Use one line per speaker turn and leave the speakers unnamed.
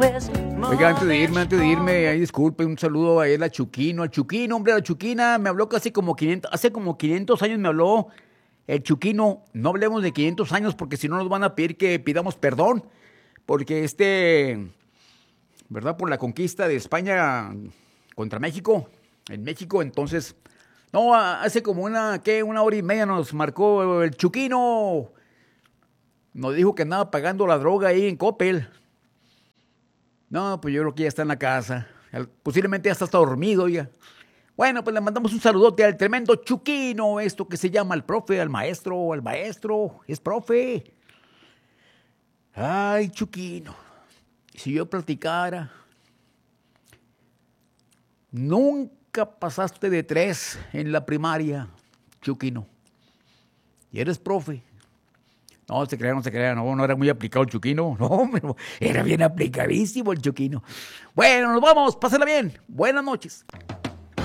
Oiga, antes de irme, ahí disculpe, un saludo a él, a Chuquino, hombre, la Chuquina, me habló casi como 500, hace como 500 años me habló el Chuquino. No hablemos de 500 años porque si no nos van a pedir que pidamos perdón, porque ¿verdad? Por la conquista de España contra México, en México, entonces, no, hace como una hora y media nos marcó el Chuquino, nos dijo que andaba pagando la droga ahí en Coppel. No, pues yo creo que ya está en la casa. Posiblemente ya está hasta dormido, ya. Bueno, pues le mandamos un saludote al tremendo Chuquino, esto que se llama al profe, al maestro, es profe. Ay, Chuquino, si yo platicara, nunca pasaste de 3 en la primaria, Chuquino. Y eres profe. No se crea, no era muy aplicado el Chuquino. No, hombre, era bien aplicadísimo el Chuquino. Bueno, nos vamos, pásenla bien. Buenas noches.